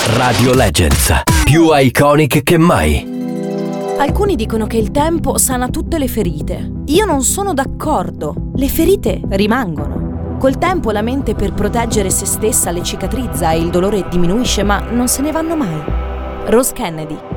Radio Legends, più iconic che mai. Alcuni dicono che il tempo sana tutte le ferite. Io non sono d'accordo. Le ferite rimangono. Col tempo la mente, per proteggere se stessa, le cicatrizza e il dolore diminuisce, ma non se ne vanno mai. Rose Kennedy.